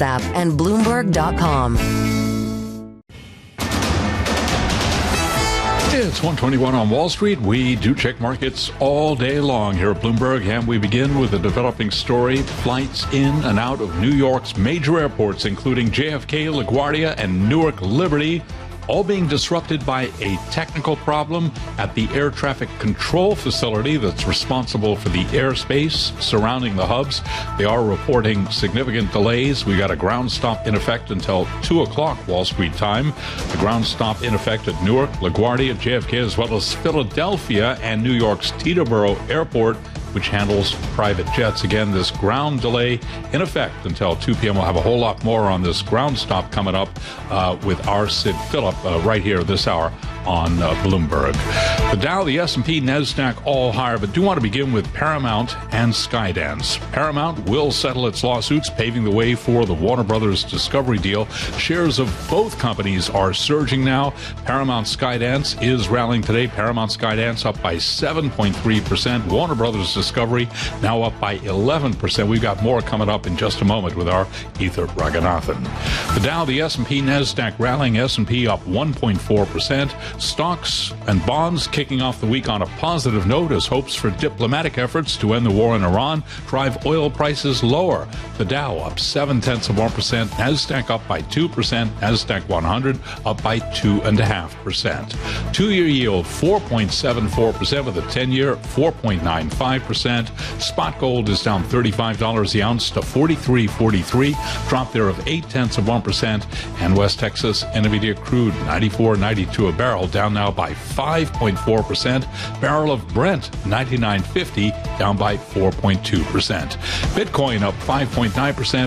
app and Bloomberg.com. It's 1:21 on Wall Street. We do check markets all day long here at Bloomberg, and we begin with a developing story. Flights in and out of New York's major airports, including JFK, LaGuardia, and Newark Liberty, all being disrupted by a technical problem at the air traffic control facility that's responsible for the airspace surrounding the hubs. They are reporting significant delays. We got a ground stop in effect until 2 o'clock Wall Street time. The ground stop in effect at Newark, LaGuardia, JFK, as well as Philadelphia and New York's Teterboro Airport, which handles private jets. Again, this ground delay in effect until 2 p.m. We'll have a whole lot more on this ground stop coming up with our Sid Phillip right here this hour on Bloomberg. The Dow, the S&P, NASDAQ all higher, but do want to begin with Paramount and Skydance. Paramount will settle its lawsuits, paving the way for the Warner Brothers Discovery deal. Shares of both companies are surging now. Paramount Skydance is rallying today. Paramount Skydance up by 7.3%. Warner Brothers Discovery now up by 11%. We've got more coming up in just a moment with our Ether Raghunathan. The Dow, the S&P, NASDAQ rallying. S&P up 1.4%. Stocks and bonds kicking off the week on a positive note as hopes for diplomatic efforts to end the war in Iran drive oil prices lower. The Dow up 0.7%. NASDAQ up by 2%. NASDAQ 100 up by 2.5%. Two-year yield 4.74% with a 10-year 4.95%. Spot gold is down $35 the ounce to $43.43. Drop there of 0.8%. And West Texas Intermediate crude 94.92 a barrel, down now by 5.4%. Barrel of Brent 99.50, down by 4.2%. Bitcoin up 5.9%,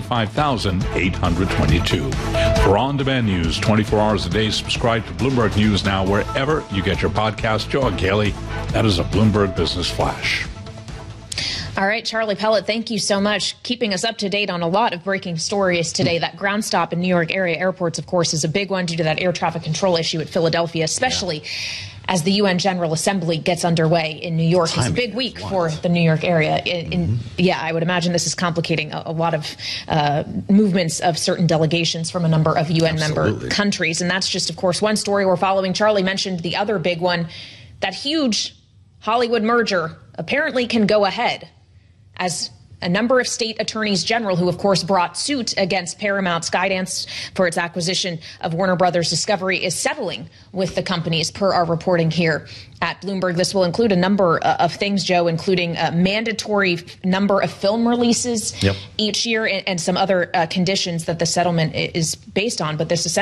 85,822. For on-demand news 24 hours a day, subscribe to Bloomberg News Now wherever you get your podcast. Joe and Kaylee, that is a Bloomberg Business Flash. All right, Charlie Pellet, thank you so much. Keeping us up to date on a lot of breaking stories today. That ground stop in New York area airports, of course, is a big one due to that air traffic control issue at Philadelphia, especially as the UN General Assembly gets underway in New York. It's a big week for the New York area. Yeah, I would imagine this is complicating a lot of movements of certain delegations from a number of UN member countries. And that's just, of course, one story we're following. Charlie mentioned the other big one. That huge Hollywood merger apparently can go ahead, as a number of state attorneys general who, of course, brought suit against Paramount Skydance for its acquisition of Warner Brothers Discovery is settling with the companies, per our reporting here at Bloomberg. This will include a number of things, Joe, including a mandatory number of film releases each year and some other conditions that the settlement is based on. But this